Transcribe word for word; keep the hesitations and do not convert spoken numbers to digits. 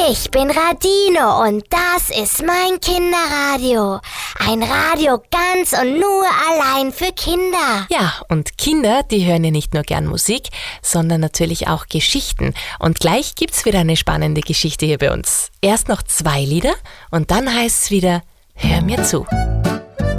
Ich bin Radino und das ist mein Kinderradio. Ein Radio ganz und nur allein für Kinder. Ja, und Kinder, die hören ja nicht nur gern Musik, sondern natürlich auch Geschichten. Und gleich gibt's wieder eine spannende Geschichte hier bei uns. Erst noch zwei Lieder und dann heißt's wieder: Hör mir zu.